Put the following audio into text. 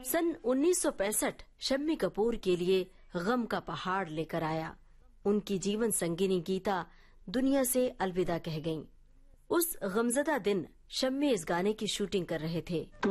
सन 1965 शम्मी कपूर के लिए गम का पहाड़ लेकर आया। उनकी जीवन संगिनी गीता दुनिया से अलविदा कह गईं। उस गमज़दा दिन शम्मी इस गाने की शूटिंग कर रहे थे।